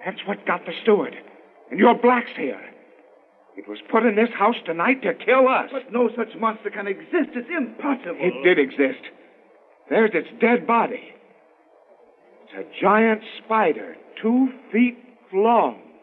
That's what got the steward. And your blacks here. It was put in this house tonight to kill us. But no such monster can exist. It's impossible. It did exist. There's its dead body. It's a giant spider, 2 feet long.